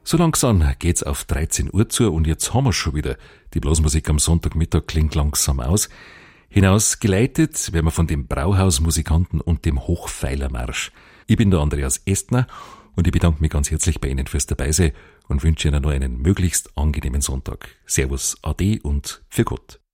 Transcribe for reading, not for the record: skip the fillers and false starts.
So langsam geht's auf 13 Uhr zu und jetzt haben wir schon wieder. Die Blasmusik am Sonntagmittag klingt langsam aus. Hinausgeleitet werden wir von dem Brauhausmusikanten und dem Hochpfeilermarsch. Ich bin der Andreas Estner und ich bedanke mich ganz herzlich bei Ihnen fürs Dabeisein und wünsche Ihnen noch einen möglichst angenehmen Sonntag. Servus, Ade und für Gott.